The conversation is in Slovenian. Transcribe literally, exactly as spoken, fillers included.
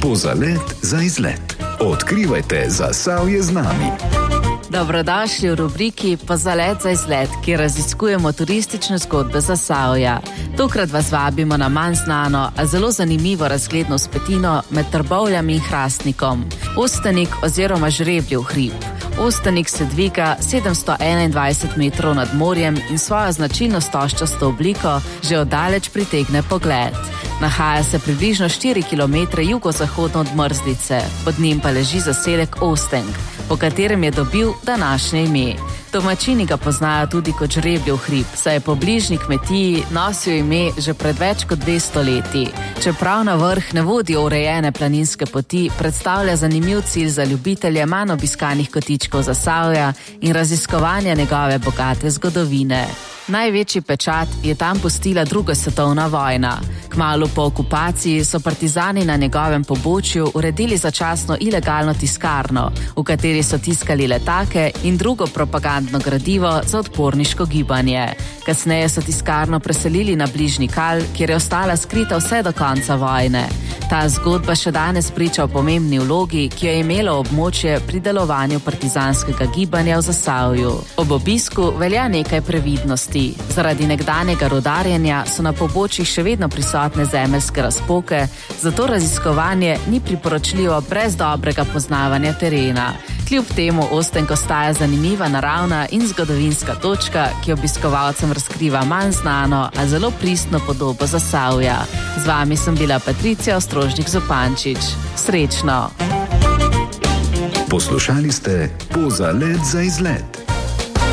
Pozalet za izlet. Odkrivajte Zasavje z nami. Dobrodošli v rubriki Pozalet za izlet, kjer raziskujemo turistične zgodbe Zasavja. Tokrat vas vabimo na manj znano, a zelo zanimivo razgledno vzpetino med Trbovljami in Hrastnikom. Ostenik oziroma Žrebljev hrib. Ostenik se dviga sedemsto enaindvajset metrov nad morjem in svojo značilno stožčasto obliko že oddaleč pritegne pogled. Nahaja se približno štiri kilometre jugozahodno od Mrzlice, pod njim pa leži zaselek Ostenk, po katerem je dobil današnje ime. Domačini ga poznajo tudi kot Žrebljev hrib, saj je po bližnji kmetiji nosil ime že pred več kot dvesto leti. Čeprav na vrh ne vodijo urejene planinske poti, predstavlja zanimiv cilj za ljubitelje manj obiskanih kotičkov Zasavja in raziskovanja njegove bogate zgodovine. Največji pečat je tam pustila druga svetovna vojna. Kmalu po okupaciji so partizani na njegovem pobočju uredili začasno ilegalno tiskarno, v kateri so tiskali letake in drugo propagandno gradivo za odporniško gibanje. Kasneje so tiskarno preselili na bližnji Kal, kjer je ostala skrita vse do konca vojne. Ta zgodba še danes priča o pomembni vlogi, ki jo je imelo območje pri delovanju partizanskega gibanja v Zasavju. Ob obisku velja nekaj previdnosti. Zaradi nekdanjega rudarjenja so na pobočjih še vedno prisotne zemeljske razpoke, zato raziskovanje ni priporočljivo brez dobrega poznavanja terena. Kljub temu Ostenk ostaja zanimiva naravna in zgodovinska točka, ki obiskovalcem razkriva manj znano, a zelo pristno podobo Zasavja. Z vami sem bila Patricija Ostrožnik-Zupančič. Srečno! Poslušali ste Pozalet za izlet.